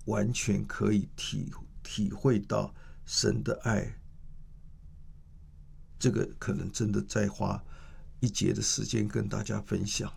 完全可以体会到神的爱，这个可能真的再花一节的时间跟大家分享。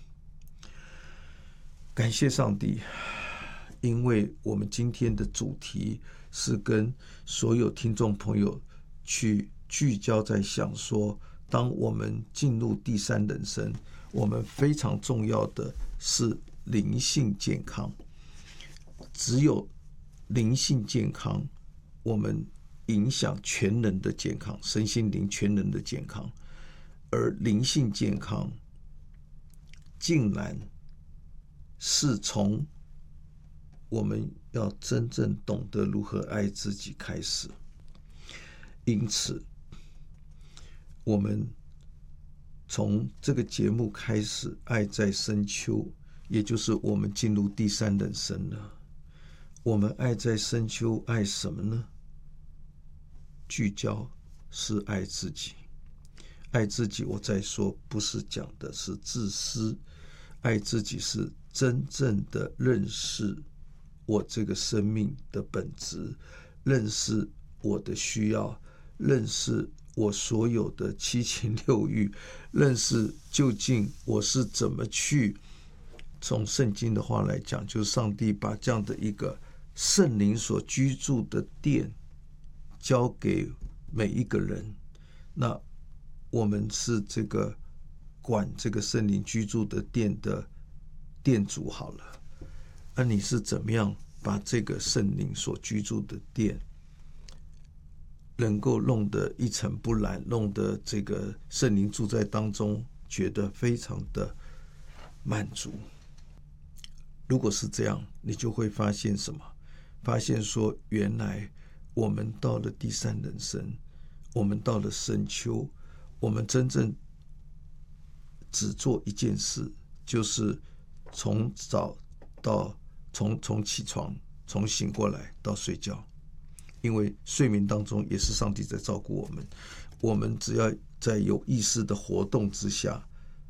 感谢上帝，因为我们今天的主题是跟所有听众朋友去聚焦在想说，当我们进入第三人生，我们非常重要的是灵性健康。只有灵性健康，我们影响全人的健康，身心灵全人的健康。而灵性健康竟然是从我们要真正懂得如何爱自己开始。因此我们从这个节目开始，爱在深秋，也就是我们进入第三人生了。我们爱在深秋，爱什么呢？聚焦是爱自己。爱自己，我再说，不是讲的是自私，爱自己是真正的认识我这个生命的本质，认识我的需要，认识我所有的七情六欲，认识究竟我是怎么去，从圣经的话来讲，就是上帝把这样的一个圣灵所居住的殿交给每一个人。那我们是这个管这个圣灵居住的殿的殿主好了，那你是怎么样把这个圣灵所居住的殿能够弄得一尘不染，弄得这个圣灵住在当中觉得非常的满足？如果是这样，你就会发现什么？发现说，原来我们到了第三人生，我们到了深秋，我们真正只做一件事，就是从早到从起床，从醒过来到睡觉。因为睡眠当中也是上帝在照顾我们，我们只要在有意识的活动之下，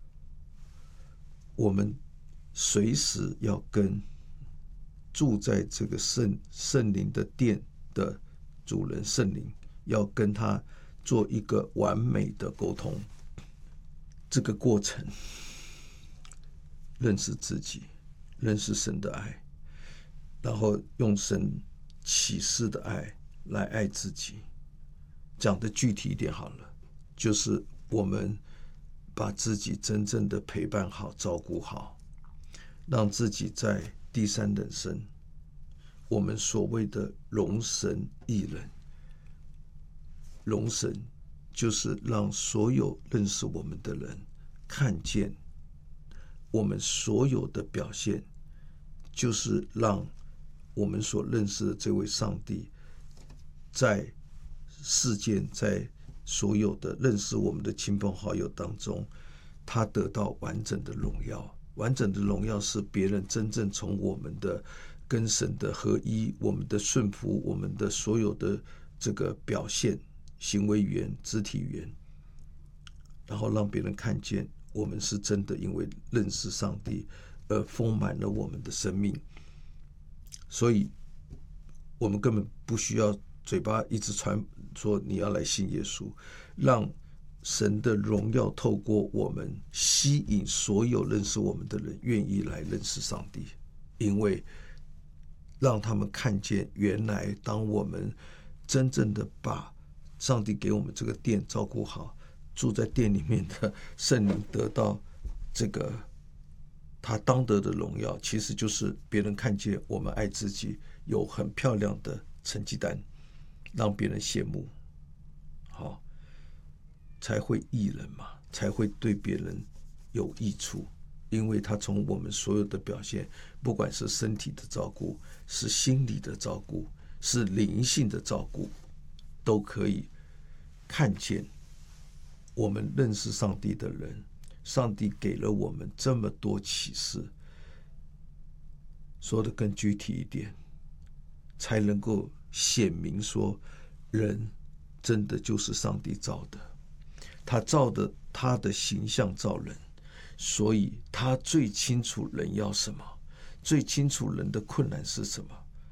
我们随时要跟住在这个圣灵的殿的主人圣灵，要跟他做一个完美的沟通。这个过程，认识自己，认识神的爱，然后用神启示的爱来爱自己。讲的具体一点好了，就是我们把自己真正的陪伴好，照顾好，让自己在第三人生，我们所谓的容神益人。容神就是让所有认识我们的人看见我们所有的表现，就是让我们所认识的这位上帝在世间，在所有的认识我们的亲朋好友当中，他得到完整的荣耀。完整的荣耀是别人真正从我们的跟神的合一，我们的顺服，我们的所有的这个表现，行为语言、肢体语言，然后让别人看见我们是真的因为认识上帝而丰满了我们的生命。所以我们根本不需要嘴巴一直传说你要来信耶稣，让神的荣耀透过我们吸引所有认识我们的人愿意来认识上帝。因为让他们看见，原来当我们真正的把上帝给我们这个殿照顾好，住在殿里面的圣灵得到这个他当得的荣耀，其实就是别人看见我们爱自己有很漂亮的成绩单，让别人羡慕，好，才会益人嘛，才会对别人有益处。因为他从我们所有的表现，不管是身体的照顾，是心理的照顾，是灵性的照顾，都可以看见我们认识上帝的人，上帝给了我们这么多启示。说的更具体一点，才能够显明说，人真的就是上帝造的，他造的，他的形象造人，所以他最清楚人要什么，最清楚人的困难是什么，